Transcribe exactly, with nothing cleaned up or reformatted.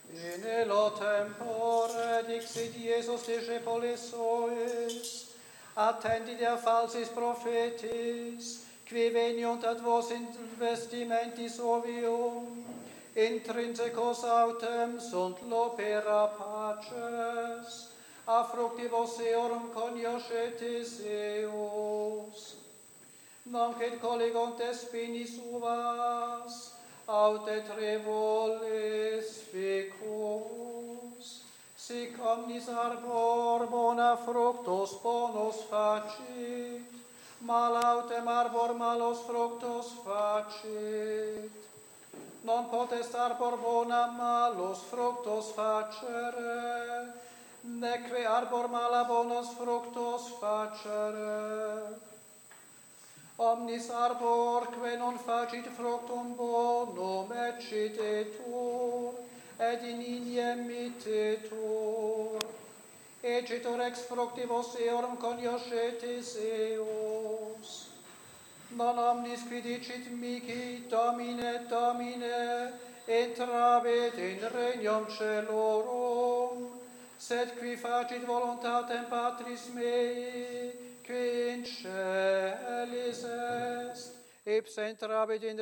In illo tempore dixit Iesus discipulis suis, attendit a falsis prophetis, qui veniunt ad vos in vestimentis ovium, intrinsecos autem sunt lopera paces, a fructivos eorum conioscetis eos. Nunc et collegunt spinis uvas, aut et revoles ficus, sic omnis arbor bona fructos bonus facit, mal autem arbor malos fructos facit. Non potest arbor bona malos fructos facere, neque arbor mala bonus fructos facere. Omnis arbor, que non facit fructum bonum, eccidetur, et in iniem mitetur. Ecitur ex fructivos eorum conioscetis eos. Non omnis qui dicit mihi, Domine, Domine, entrabit in regnum celorum, sed qui facit voluntatem Patris mei, qui in celis est, ipse entrabit in